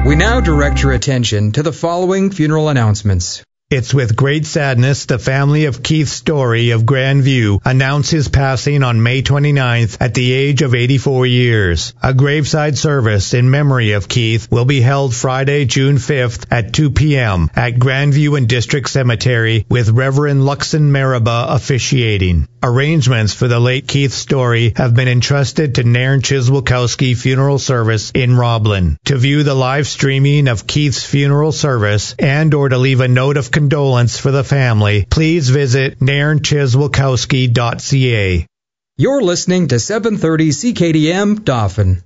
We now direct your attention to the following funeral announcements. It's with great sadness the family of Keith Story of Grandview announced his passing on May 29th at the age of 84 years. A graveside service in memory of Keith will be held Friday, June 5th at 2 p.m. at Grandview and District Cemetery with Reverend Luxon Maraba officiating. Arrangements for the late Keith Story have been entrusted to Nairn Chiswilkowski Funeral Service in Roblin. To view the live streaming of Keith's funeral service and or to leave a note of condolence for the family, please visit nairnchiswilkowski.ca. You're listening to 730 CKDM Dauphin.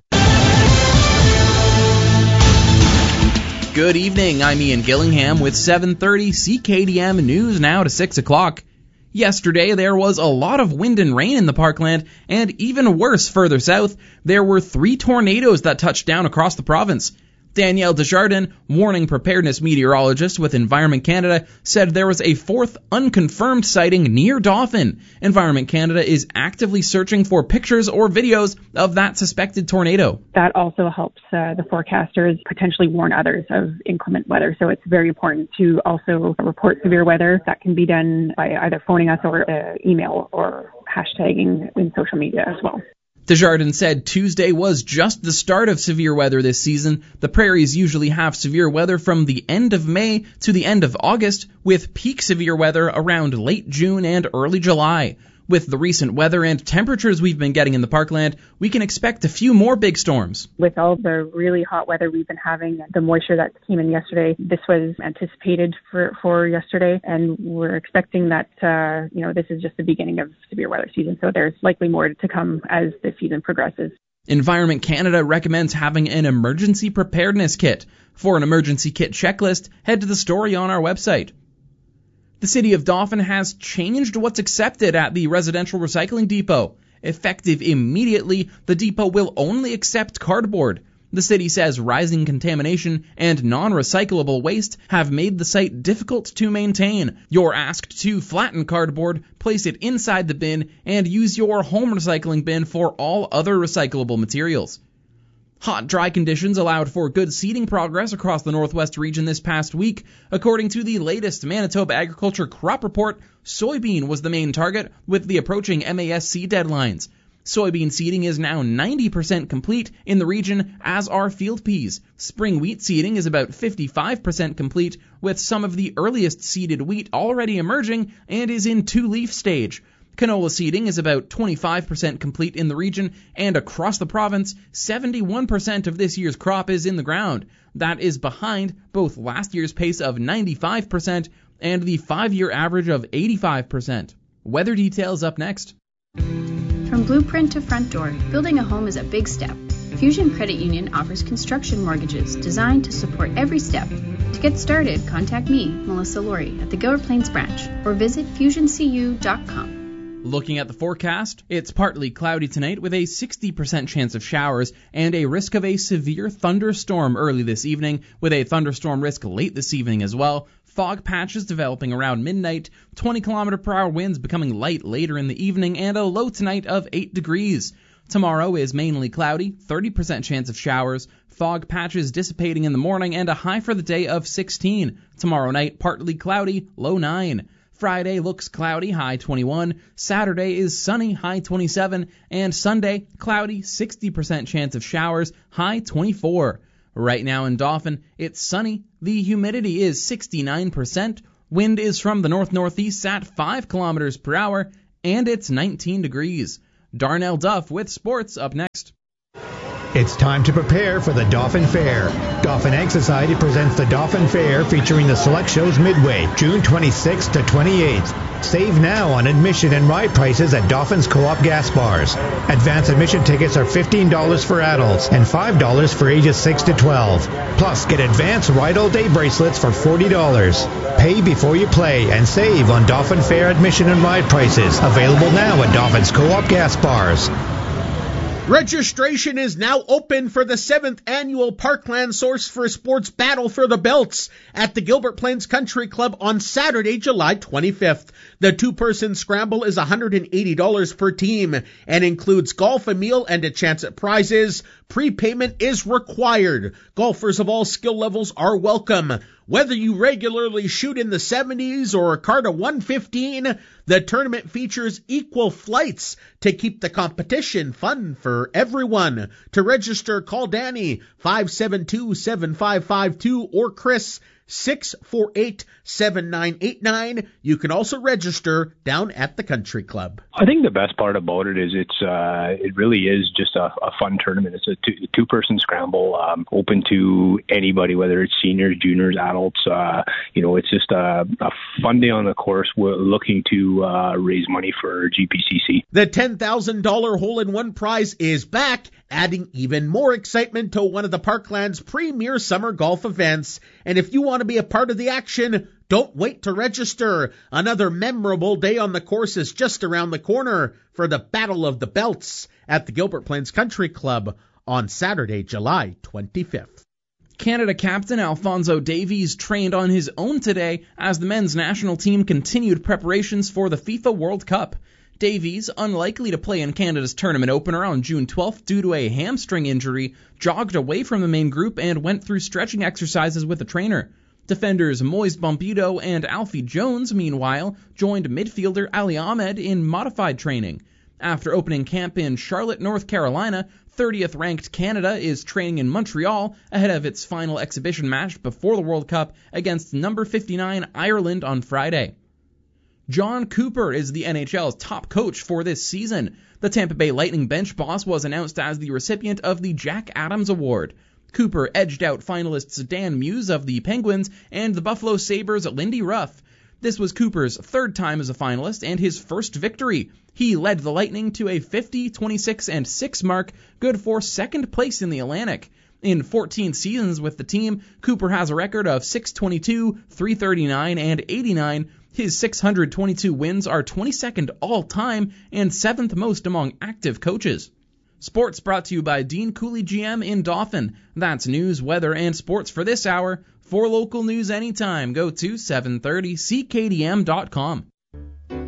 Good evening, I'm Ian Gillingham with 730 CKDM News now to 6 o'clock. Yesterday, there was a lot of wind and rain in the parkland, and even worse further south, there were 3 tornadoes that touched down across the province. Danielle Desjardins, warning preparedness meteorologist with Environment Canada, said there was a 4th unconfirmed sighting near Dauphin. Environment Canada is actively searching for pictures or videos of that suspected tornado. That also helps the forecasters potentially warn others of inclement weather. So it's very important to also report severe weather. That can be done by either phoning us or email or hashtagging in social media as well. Desjardins said Tuesday was just the start of severe weather this season. The prairies usually have severe weather from the end of May to the end of August, with peak severe weather around late June and early July. With the recent weather and temperatures we've been getting in the parkland, we can expect a few more big storms. With all the really hot weather we've been having, the moisture that came in yesterday, this was anticipated for yesterday, and we're expecting that, this is just the beginning of severe weather season, so there's likely more to come as the season progresses. Environment Canada recommends having an emergency preparedness kit. For an emergency kit checklist, head to the story on our website. The City of Dauphin has changed what's accepted at the residential recycling depot. Effective immediately, the depot will only accept cardboard. The city says rising contamination and non-recyclable waste have made the site difficult to maintain. You're asked to flatten cardboard, place it inside the bin, and use your home recycling bin for all other recyclable materials. Hot, dry conditions allowed for good seeding progress across the Northwest region this past week. According to the latest Manitoba Agriculture Crop Report, soybean was the main target with the approaching MASC deadlines. Soybean seeding is now 90% complete in the region, as are field peas. Spring wheat seeding is about 55% complete, with some of the earliest seeded wheat already emerging and is in two-leaf stage. Canola seeding is about 25% complete in the region, and across the province, 71% of this year's crop is in the ground. That is behind both last year's pace of 95% and the 5-year average of 85%. Weather details up next. From blueprint to front door, building a home is a big step. Fusion Credit Union offers construction mortgages designed to support every step. To get started, contact me, Melissa Laurie, at the Gilbert Plains branch, or visit fusioncu.com. Looking at the forecast, it's partly cloudy tonight with a 60% chance of showers and a risk of a severe thunderstorm early this evening, with a thunderstorm risk late this evening as well. Fog patches developing around midnight, 20-km/h winds becoming light later in the evening, and a low tonight of 8 degrees. Tomorrow is mainly cloudy, 30% chance of showers, fog patches dissipating in the morning, and a high for the day of 16. Tomorrow night, partly cloudy, low 9. Friday looks cloudy, high 21. Saturday is sunny, high 27. And Sunday, cloudy, 60% chance of showers, high 24. Right now in Dauphin, it's sunny. The humidity is 69%. Wind is from the north-northeast at 5 km/h, and it's 19 degrees. Darnell Duff with sports up next. It's time to prepare for the Dauphin Fair. Dauphin Ag Society presents the Dauphin Fair featuring the select shows midway, June 26th to 28th. Save now on admission and ride prices at Dauphin's Co-op gas bars. Advance admission tickets are $15 for adults and $5 for ages 6 to 12. Plus, get advanced Ride All Day bracelets for $40. Pay before you play and save on Dauphin Fair admission and ride prices. Available now at Dauphin's Co-op gas bars. Registration is now open for the 7th annual Parkland Source for Sports Battle for the Belts at the Gilbert Plains Country Club on Saturday, July 25th. The two-person scramble is $180 per team and includes golf, a meal, and a chance at prizes. Prepayment is required. Golfers of all skill levels are welcome. Whether you regularly shoot in the 70s or cart a 115, the tournament features equal flights to keep the competition fun for everyone. To register, call Danny 572-7552 or Chris 648-7989. You can also register down at the country club. I think the best part about it is it really is just a fun tournament. It's a two-person scramble, open to anybody, whether it's seniors, juniors, adults. It's just a fun day on the course. We're looking to raise money for GPCC. The $10,000 hole-in-one prize is back, adding even more excitement to one of the Parkland's premier summer golf events. And if you want to be a part of the action, don't wait to register. Another memorable day on the course is just around the corner for the Battle of the Belts at the Gilbert Plains Country Club on Saturday, July 25th. Canada captain Alphonso Davies trained on his own today as the men's national team continued preparations for the FIFA World Cup. Davies, unlikely to play in Canada's tournament opener on June 12th due to a hamstring injury, jogged away from the main group and went through stretching exercises with a trainer. Defenders Moise Bombito and Alfie Jones, meanwhile, joined midfielder Ali Ahmed in modified training. After opening camp in Charlotte, North Carolina, 30th ranked Canada is training in Montreal ahead of its final exhibition match before the World Cup against number 59 Ireland on Friday. John Cooper is the NHL's top coach for this season. The Tampa Bay Lightning bench boss was announced as the recipient of the Jack Adams Award. Cooper edged out finalists Dan Muse of the Penguins and the Buffalo Sabres' Lindy Ruff. This was Cooper's third time as a finalist and his first victory. He led the Lightning to a 50, 26, and 6 mark, good for second place in the Atlantic. In 14 seasons with the team, Cooper has a record of .622, .339, and .89. His 622 wins are 22nd all-time and 7th most among active coaches. Sports brought to you by Dean Cooley GM in Dauphin. That's news, weather, and sports for this hour. For local news anytime, go to 730ckdm.com.